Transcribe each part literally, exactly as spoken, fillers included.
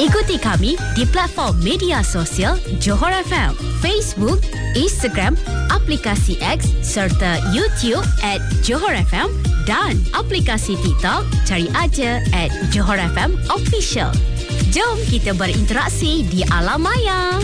Ikuti kami di platform media sosial Johor F M, Facebook, Instagram, aplikasi X serta YouTube at Johor F M dan aplikasi TikTok cari aja at Johor F M Official. Jom kita berinteraksi di alam maya.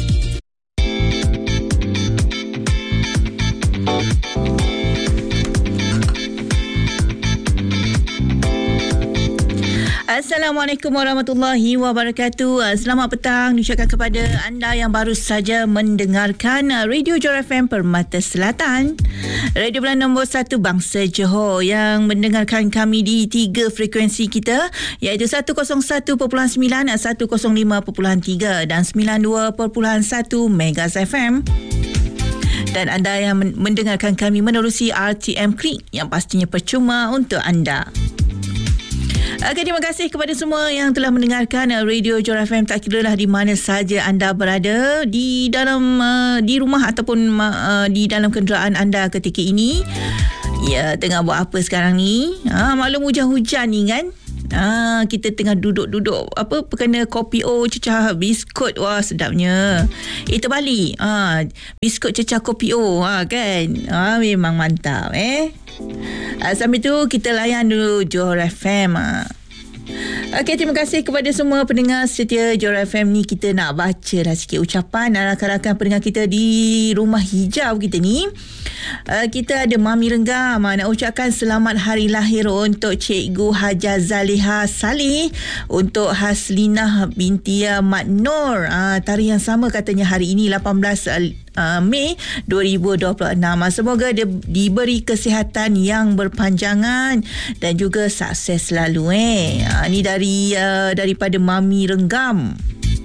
Assalamualaikum warahmatullahi wabarakatuh. Selamat petang diucapkan kepada anda yang baru saja mendengarkan Radio Johor F M Permata Selatan, radio pilihan nombor satu bangsa Johor, yang mendengarkan kami di tiga frekuensi kita, iaitu seratus satu perpuluhan sembilan, seratus lima perpuluhan tiga dan sembilan puluh dua perpuluhan satu Megas F M. Dan anda yang mendengarkan kami menerusi R T M Creek, yang pastinya percuma untuk anda. Okay, terima kasih kepada semua yang telah mendengarkan Radio Johor F M, tak kira lah di mana saja anda berada, di dalam uh, di rumah ataupun uh, di dalam kenderaan anda ketika ini. Ya, tengah buat apa sekarang ni? Ha, maklum hujan-hujan ni kan. Ah, kita tengah duduk-duduk apa perkena kopi o cecah biskut. Wah, sedapnya. Itu Bali. Ah, biskut cecah kopi o, ha, kan. Ah, memang mantap eh. Ah, sambil tu kita layan dulu Johor F M. Ah. Okey, terima kasih kepada semua pendengar setia Johor F M ni. Kita nak baca lah sikit ucapan rakan-rakan pendengar kita di rumah hijau kita ni. Uh, kita ada Mami Renggam, uh, nak ucapkan selamat hari lahir untuk Cikgu Haja Zaliha Salih, untuk Haslinah binti Mat Nur. Uh, tarikh yang sama katanya hari ini, lapan belas Uh, Mei dua ribu dua puluh enam. Semoga dia diberi kesihatan yang berpanjangan dan juga sukses selalu eh. Uh, ni dari uh, daripada Mami Renggam.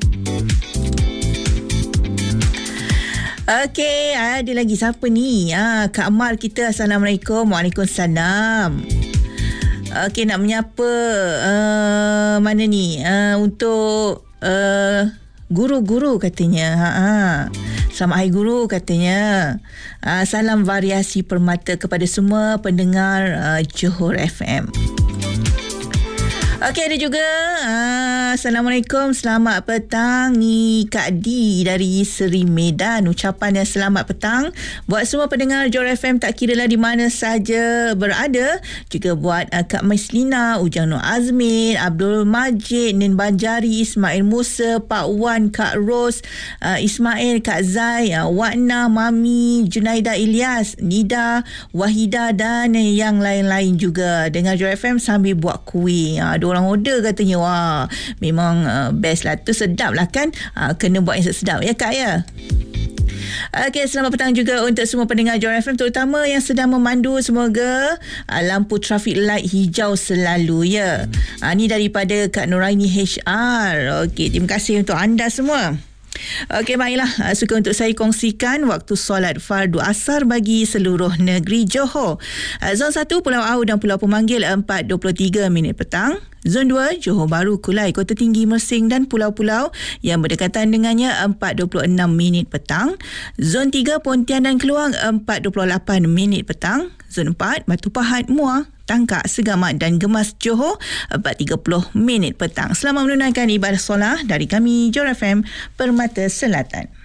Okey, ada lagi siapa ni? Ah, Kak Amal kita. Assalamualaikum. Waalaikumsalam. Okey, nak menyapa uh, mana ni? Uh, untuk uh, guru-guru katanya. Ha ah. Selamat Hari Guru katanya. Uh, salam variasi permata kepada semua pendengar uh, Johor F M. Okey, ada juga uh, Assalamualaikum, selamat petang ni Kak Di dari Seri Medan. Ucapan yang selamat petang buat semua pendengar Johor F M, tak kira lah di mana saja berada. Juga buat uh, Kak Maislina, Ujang Nur Azmin, Abdul Majid, Nin Banjari, Ismail Musa, Pak Wan, Kak Ros, uh, Ismail, Kak Zai, uh, Wana, Mami, Junaida Ilyas, Nida, Wahida dan yang lain-lain juga. Dengar Johor F M sambil buat kuih. Uh, orang order katanya. Wah, memang uh, best lah tu, sedap lah kan. Uh, kena buat yang sedap ya Kak ya. Okey, selamat petang juga untuk semua pendengar Johor F M, terutama yang sedang memandu. Semoga uh, lampu traffic light hijau selalu ya. Uh, ni daripada Kak Nuraini H R. Okey, terima kasih untuk anda semua. Okey, baiklah. Suka untuk saya kongsikan waktu solat fardu asar bagi seluruh negeri Johor. Zon satu Pulau Au dan Pulau Pemanggil empat dua puluh tiga minit petang. Zon dua Johor Bahru, Kulai, Kota Tinggi, Mersing dan pulau-pulau yang berdekatan dengannya empat dua puluh enam minit petang. Zon tiga Pontian dan Keluang empat dua puluh lapan minit petang. Zon empat Batu Pahat, Muar, Tangkak, Segamat dan Gemas Johor empat tiga puluh minit petang. Selamat menunaikan ibadah solat dari kami Johor F M Permata Selatan.